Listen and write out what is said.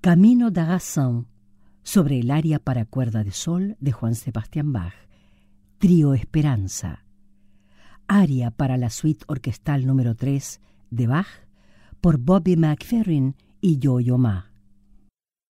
Camino da Razón, sobre el aria para cuerda de sol de Juan Sebastián Bach. Trío Esperanza. Aria para la suite orquestal número 3 de Bach por Bobby McFerrin y Yo-Yo Ma.